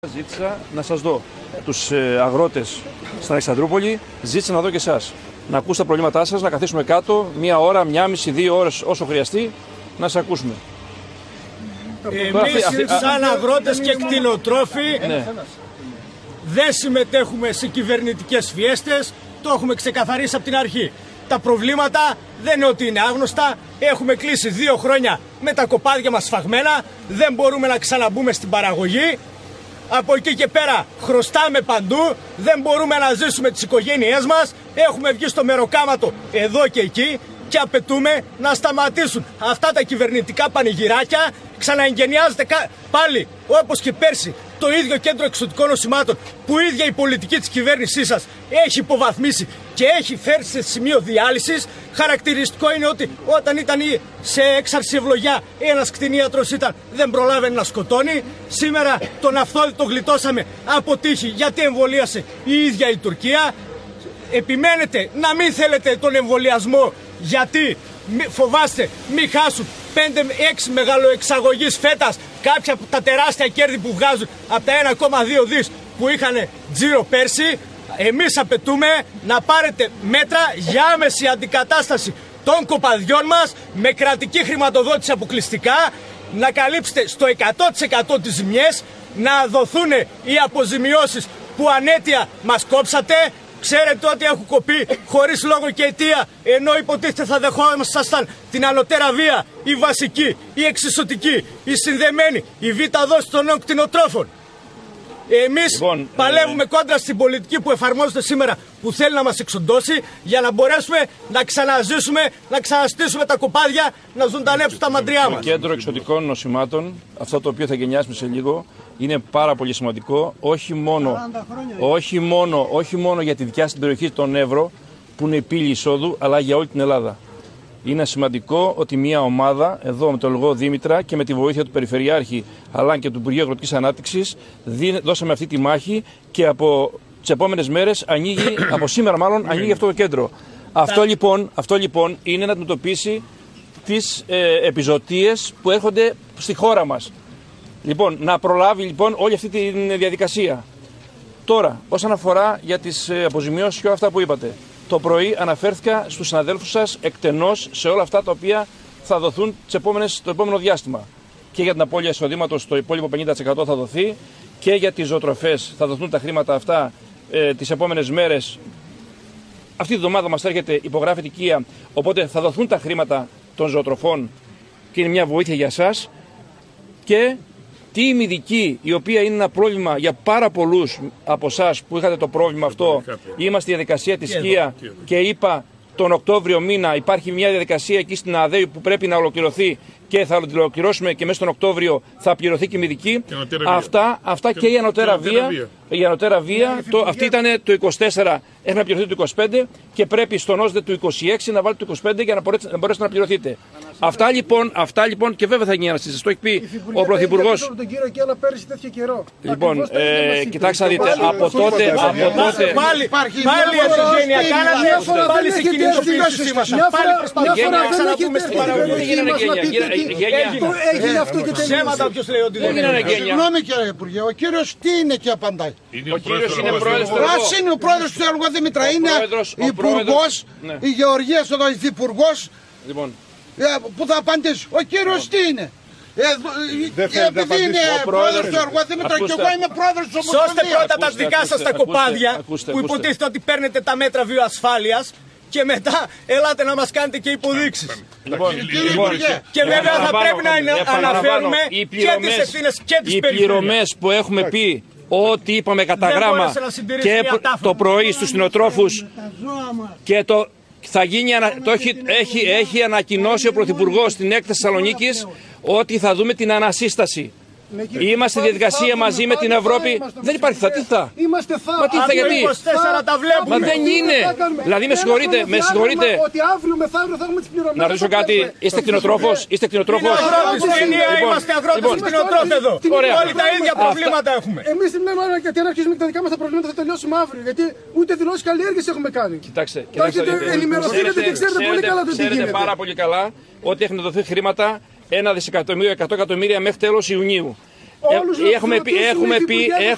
Ζήτησα να σας δω τους αγρότες στην Αλεξανδρούπολη, ζήτησα να δω και εσάς. Να ακούσω τα προβλήματά σας, να καθίσουμε κάτω, 1 ώρα, 1,5, 2 ώρες όσο χρειαστεί, να σας ακούσουμε. Εμείς σαν αγρότες και κτηνοτρόφοι δεν συμμετέχουμε σε κυβερνητικές φιέστες, το έχουμε ξεκαθαρίσει από την αρχή. Τα προβλήματα δεν είναι ότι είναι άγνωστα, έχουμε κλείσει 2 χρόνια με τα κοπάδια μας σφαγμένα, δεν μπορούμε να ξαναμπούμε στην παραγωγή. Από εκεί και πέρα χρωστάμε παντού, δεν μπορούμε να ζήσουμε τις οικογένειές μας, έχουμε βγει στο μεροκάματο εδώ και εκεί και απαιτούμε να σταματήσουν αυτά τα κυβερνητικά πανηγυράκια. Ξαναεγγενιάζεται πάλι όπως και πέρσι το ίδιο κέντρο εξωτικών νοσημάτων που η ίδια η πολιτική της κυβέρνησής σας έχει υποβαθμίσει και έχει φέρει σε σημείο διάλυσης. Χαρακτηριστικό είναι ότι όταν ήταν σε έξαρση ευλογιά ένας κτηνίατρος δεν προλάβαινε να σκοτώνει. Σήμερα τον Αυθόδη το γλιτώσαμε από τύχη γιατί εμβολίασε η ίδια η Τουρκία. Επιμένετε να μην θέλετε τον εμβολιασμό γιατί φοβάστε μη χάσουν 5-6 μεγαλοεξαγωγείς φέτας κάποια από τα τεράστια κέρδη που βγάζουν από τα 1,2 δις που είχαν τζίρο πέρσι. Εμείς απαιτούμε να πάρετε μέτρα για άμεση αντικατάσταση των κοπαδιών μας με κρατική χρηματοδότηση αποκλειστικά, να καλύψετε στο 100% τις ζημιές, να δοθούν οι αποζημιώσεις που ανέτεια μας κόψατε. Ξέρετε ότι έχουν κοπεί χωρίς λόγο και αιτία, ενώ υποτίθεται θα δεχόμασταν την ανωτέρα βία, η βασική, η εξισωτική, η συνδεμένη, η β' δόση των νέων κτηνοτρόφων. Εμείς παλεύουμε κόντρα στην πολιτική που εφαρμόζεται σήμερα, που θέλει να μας εξοντώσει, για να μπορέσουμε να ξαναζήσουμε, να ξαναστήσουμε τα κοπάδια, να ζωντανέψουν τα μαντριά μας. Το κέντρο εξωτικών νοσημάτων, αυτό το οποίο θα γενιάσουμε σε λίγο, είναι πάρα πολύ σημαντικό, όχι μόνο για τη δικιά στην περιοχή των Εύρο, που είναι η πύλη εισόδου, αλλά για όλη την Ελλάδα. Είναι σημαντικό ότι μια ομάδα, εδώ με τον Λογό Δήμητρα και με τη βοήθεια του Περιφερειάρχη αλλά και του Υπουργείου Αγροτικής Ανάπτυξης, δώσαμε αυτή τη μάχη και από τις επόμενες μέρες ανοίγει, από σήμερα μάλλον, ανοίγει αυτό το κέντρο. Αυτό λοιπόν είναι να αντιμετωπίσει τις επιζωτίες που έρχονται στη χώρα μας. Λοιπόν, να προλάβει λοιπόν όλη αυτή τη διαδικασία. Τώρα, όσον αφορά για τις αποζημιώσεις και όλα αυτά που είπατε. Το πρωί αναφέρθηκα στους συναδέλφους σας εκτενώς σε όλα αυτά τα οποία θα δοθούν το επόμενο διάστημα. Και για την απώλεια εισοδήματος το υπόλοιπο 50% θα δοθεί και για τις ζωοτροφές θα δοθούν τα χρήματα αυτά τις επόμενες μέρες. Αυτή τη εβδομάδα μας έρχεται υπογράφεται η ΚΙΑ, οπότε θα δοθούν τα χρήματα των ζωοτροφών και είναι μια βοήθεια για σας. Και τη ημιδική, η οποία είναι ένα πρόβλημα για πάρα πολλούς από εσάς που είχατε το πρόβλημα αυτό. Είμαστε στη διαδικασία της ΚΙΑ και είπα τον Οκτώβριο μήνα υπάρχει μια διαδικασία εκεί στην ΑΔΕΗ που πρέπει να ολοκληρωθεί και θα ολοκληρώσουμε και μέσα στον Οκτώβριο θα πληρωθεί και η ημιδική. Αυτά και η ανωτέρα βία. Η ανωτέρα βία, αυτή ήταν το 24, έχει να πληρωθεί το 25 και πρέπει στον ΩΣΔΕ του 26 να βάλει το 25 για να μπορέσετε να πληρωθείτε. Αυτά λοιπόν και βέβαια θα γίνει αναστήσεις. Το έχει πει ο Πρωθυπουργός. Λοιπόν, κοιτάξτε να δείτε, από τότε. Πάλι ευγένεια κάνατε, πάλι σε κινητοποίηση μας. Πάλι προσπαθούμε να ξαναπούμε στην παραγωγή. Έγινε αυτό και ψέματα όποιος λέει ότι δεν είναι. Συγγνώμη κύριε Υπουργέ, ο κύριος τι είναι και απαντάει. Ο κύριος είναι πρόεδρος του Ας είναι ο πρόεδρος του Λογό Δήμητρα, είναι υπουργός, η Γεωργίας εδώ, υφυπουργός, που θα απαντήσει. Ο κύριος τι είναι. Επειδή είναι πρόεδρος του Λογό Δήμητρα και εγώ είμαι πρόεδρος της Ομοσπονδίας. Σώστε πρώτα τα δικά σας τα κοπάδια που υποτίθεται ότι παίρνετε τα μέτρα βιοασφάλειας και μετά ελάτε να μας κάνετε και υποδείξεις. Και βέβαια θα πρέπει να αναφέρουμε και τις ευθύνες και τις περιφέρειες. Οι πληρωμές που έχουμε πει ό,τι είπαμε κατά γράμμα και το πρωί στους κτηνοτρόφους και θα γίνει, έχει ανακοινώσει ο Πρωθυπουργός στην έκθεση Θεσσαλονίκης ότι θα δούμε την ανασύσταση. Είμαστε στη διαδικασία μαζί με την Ευρώπη. Δεν υπάρχει θα. Τι θα. Είμαστε θα. Μα τι θα, γιατί. Τα βλέπουμε. Μα δεν είναι. Δηλαδή με συγχωρείτε. Ότι αύριο μεθαύριο θα έχουμε τις πληρωμές. Να ρωτήσω κάτι. Είστε κτηνοτρόφος. Είμαστε αγρότες κτηνοτρόφοι εδώ. Όλοι τα ίδια προβλήματα έχουμε. Εμείς την λέμε γιατί αν αρχίσουμε τα δικά μας τα προβλήματα θα τελειώσουμε αύριο. Γιατί ούτε δηλώσεις καλλιέργειας έχουμε κάνει. Κοιτάξτε. Ενημερωθείτε και ξέρετε πολύ καλά το τι γίνεται. Ξέρετε πάρα πολύ καλά ότι έχουν δοθεί χρήματα 1 δισεκατομμύριο, 100 εκατομμύρια μέχρι τέλος Ιουνίου.